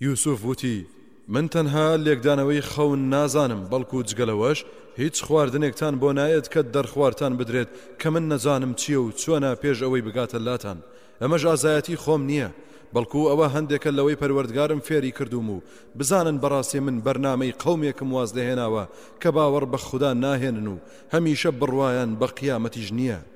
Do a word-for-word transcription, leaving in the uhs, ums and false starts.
یوسف وتی من تەنها لێکدانەوەی خەون نازانم بەڵکو جگەلەوەش هیچ خواردنێکتان بۆ نایەت کە دەرخواردتان بدرێت کە من نەزانم چییە و چۆنە پێش ئەوەی بگاتە لاتان ئەمەش ئازایەتی خۆم نییە بەڵکو ئەوە هەندێکە لەوەی پەروەردگارم فێری کردوم و بزانن بەڕاستی من بەرنامەی قەومێکم واز دەهێناوە کە باوەڕ بە خوددا ناهێنن و هەمیشە بڕوایان بە قیامەتیش نییە